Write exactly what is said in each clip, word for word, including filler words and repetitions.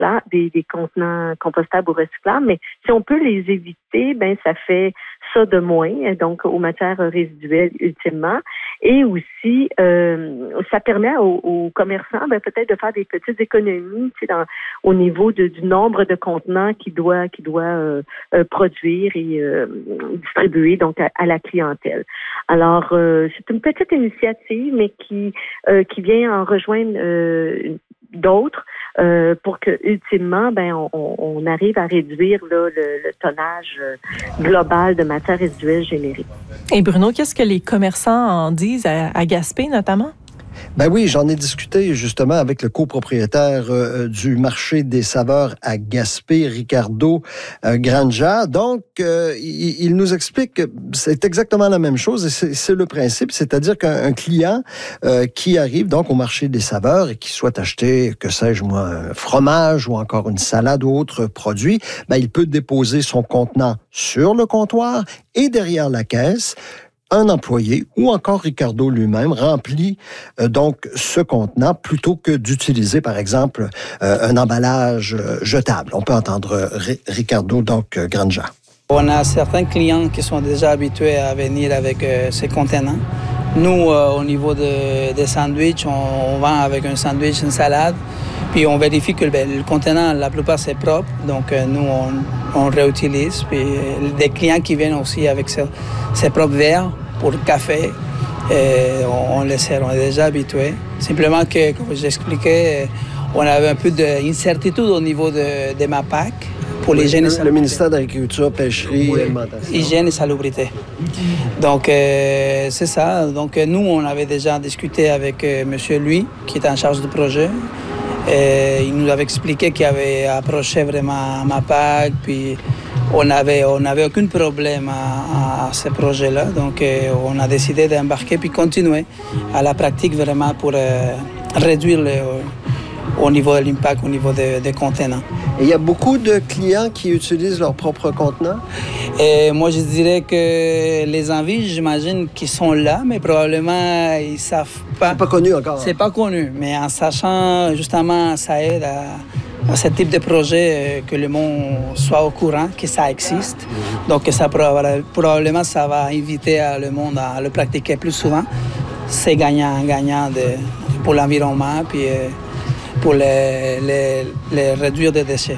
recyclables, des, des contenants compostables ou recyclables, mais si on peut les éviter, ben ça fait ça de moins, donc aux matières résiduelles ultimement. Et aussi, euh, ça permet aux, aux commerçants ben, peut-être de faire des petites économies, tu sais, dans, au niveau de, du nombre de contenants qu'ils doivent qu'ils doivent euh, euh, produire et euh, distribuer donc à, à la clientèle. Alors, euh, c'est une petite initiative, mais qui euh, qui vient en rejoindre euh, d'autres euh, pour que ultimement, ben, on, on arrive à réduire là, le, le tonnage global de matières résiduelles générées. Et Bruno, qu'est-ce que les commerçants en disent à, à Gaspé notamment? Ben oui, j'en ai discuté justement avec le copropriétaire euh, du marché des saveurs à Gaspé, Ricardo euh, Granja. Donc, euh, il, il nous explique que c'est exactement la même chose et c'est, c'est le principe, c'est-à-dire qu'un client euh, qui arrive donc au marché des saveurs et qui souhaite acheter, que sais-je moi, un fromage ou encore une salade ou autre produit, ben il peut déposer son contenant sur le comptoir et derrière la caisse, un employé ou encore Ricardo lui-même remplit euh, donc ce contenant plutôt que d'utiliser, par exemple, euh, un emballage euh, jetable. On peut entendre euh, Ricardo donc euh, Granja. On a certains clients qui sont déjà habitués à venir avec euh, ces contenants. Nous, euh, au niveau de, des sandwichs, on, on vend avec un sandwich, une salade, puis on vérifie que ben, le contenant, la plupart, c'est propre. Donc, euh, nous, on, on réutilise. Puis, euh, des clients qui viennent aussi avec ces, ces propres verres pour le café, et on, on les sert, on est déjà habitués. Simplement que, comme j'expliquais, on avait un peu d'incertitude au niveau de, de ma P A C. Pour oui, l'hygiène le, et salubrité. Le ministère de l'Agriculture, Pêcherie oui. et Alimentation. Hygiène et salubrité. Donc, euh, c'est ça. Donc, nous, on avait déjà discuté avec euh, monsieur Lui, qui était en charge du projet. Et il nous avait expliqué qu'il avait approché vraiment ma P A C, puis on n'avait on avait aucun problème à, à ce projet-là. Donc, euh, on a décidé d'embarquer puis continuer à la pratique vraiment pour euh, réduire le, au niveau de l'impact, au niveau des de contenants. Et il y a beaucoup de clients qui utilisent leur propre contenant? Et moi, je dirais que les envies, j'imagine qu'ils sont là, mais probablement, ils ne savent pas. C'est pas connu encore. C'est pas connu, mais en sachant, justement, ça aide à, à ce type de projet, que le monde soit au courant que ça existe. Donc, ça, probablement, ça va inviter le monde à le pratiquer plus souvent. C'est gagnant-gagnant pour l'environnement, puis pour les, les, les réduire des déchets.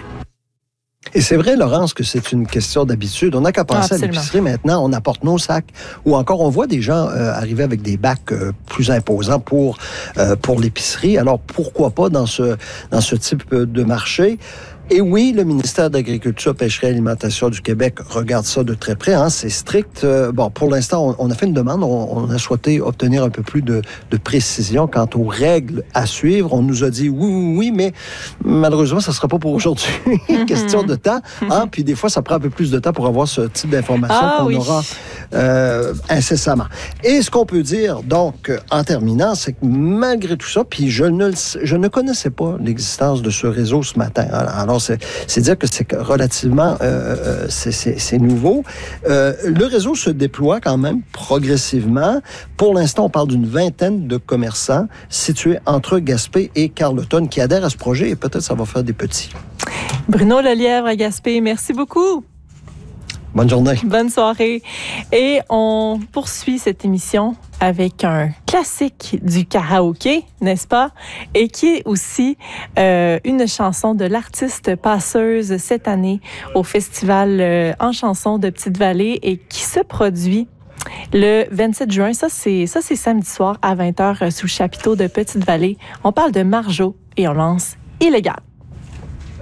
Et c'est vrai, Laurence, que c'est une question d'habitude. On n'a qu'à penser Absolument. à l'épicerie maintenant, on apporte nos sacs. Ou encore, on voit des gens euh, arriver avec des bacs euh, plus imposants pour, euh, pour l'épicerie. Alors, pourquoi pas dans ce, dans ce type de marché? Et oui, le ministère de l'Agriculture, Pêcherie et Alimentation du Québec regarde ça de très près. Hein, c'est strict. Euh, bon, pour l'instant, on, on a fait une demande. On, on a souhaité obtenir un peu plus de, de précision quant aux règles à suivre. On nous a dit oui, oui, oui, mais malheureusement, ça ne sera pas pour aujourd'hui. Mm-hmm. Question de temps. Hein, puis des fois, ça prend un peu plus de temps pour avoir ce type d'information ah, qu'on oui. aura euh, incessamment. Et ce qu'on peut dire, donc, en terminant, c'est que malgré tout ça, puis je ne, je ne connaissais pas l'existence de ce réseau ce matin. Alors, C'est, c'est dire que c'est relativement euh, c'est, c'est, c'est nouveau. Euh, le réseau se déploie quand même progressivement. Pour l'instant, on parle d'une vingtaine de commerçants situés entre Gaspé et Carleton qui adhèrent à ce projet et peut-être ça va faire des petits. Bruno Lelièvre à Gaspé, merci beaucoup. Bonne journée. Bonne soirée. Et on poursuit cette émission avec un classique du karaoké, n'est-ce pas? Et qui est aussi euh, une chanson de l'artiste passeuse cette année au Festival euh, en chanson de Petite-Vallée et qui se produit le vingt-sept juin. Ça, c'est, ça, c'est samedi soir à vingt heures sous le chapiteau de Petite-Vallée. On parle de Marjo et on lance Illégal.